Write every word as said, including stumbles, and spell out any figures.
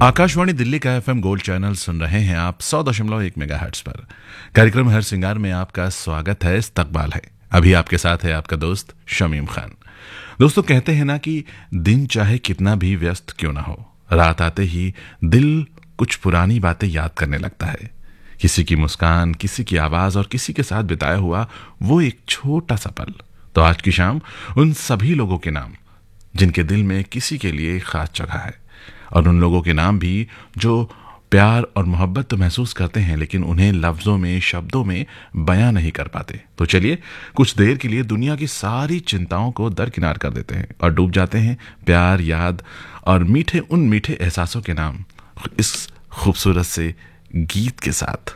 आकाशवाणी दिल्ली का FM gold channel सुन रहे हैं आप सौ दशमलव एक मेगाहर्ट्ज पर। कार्यक्रम हर सिंगार में आपका स्वागत है, इस्तकबाल है। अभी आपके साथ है आपका दोस्त शमीम खान। दोस्तों, कहते हैं ना कि दिन चाहे कितना भी व्यस्त क्यों ना हो, रात आते ही दिल कुछ पुरानी बातें याद करने लगता है। किसी की मुस्कान, किसी की आवाज और किसी के साथ बिताया हुआ वो एक छोटा सा पल। तो आज की शाम उन सभी लोगों के नाम जिनके दिल में किसी के लिए खास जगह है, और उन लोगों के नाम भी जो प्यार और मोहब्बत तो महसूस करते हैं लेकिन उन्हें लफ्जों में, शब्दों में बयां नहीं कर पाते। तो चलिए कुछ देर के लिए दुनिया की सारी चिंताओं को दरकिनार कर देते हैं और डूब जाते हैं प्यार, याद और मीठे उन मीठे एहसासों के नाम, इस खूबसूरत से गीत के साथ।